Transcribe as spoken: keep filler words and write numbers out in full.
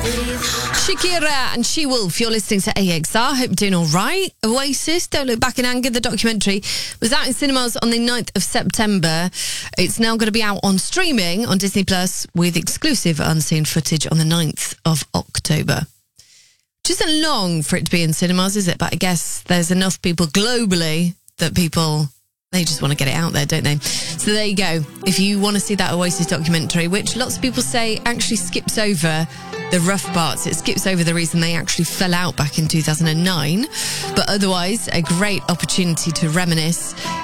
Shakira and She Wolf, you're listening to A X R. Hope you're doing all right. Oasis, Don't Look Back in Anger. The documentary was out in cinemas on the ninth of September. It's now going to be out on streaming on Disney Plus with exclusive unseen footage on the ninth of October. Which isn't long for it to be in cinemas, is it? But I guess there's enough people globally that people, they just want to get it out there, don't they? So there you go. If you want to see that Oasis documentary, which lots of people say actually skips over the rough parts, it skips over the reason they actually fell out back in two thousand nine. But otherwise, a great opportunity to reminisce.